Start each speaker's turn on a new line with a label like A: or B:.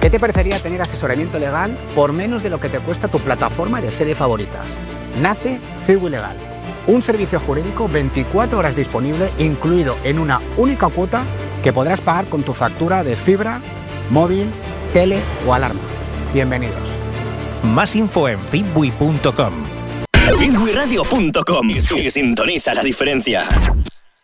A: ¿Qué te parecería tener asesoramiento legal por menos de lo que te cuesta tu plataforma de serie favoritas? Nace Ciwi Legal, un servicio jurídico 24 horas disponible, incluido en una única cuota que podrás pagar con tu factura de fibra, móvil, tele o alarma. Bienvenidos.
B: Más info en fitbui.com.
C: fitbuiradio.com y sintoniza la diferencia.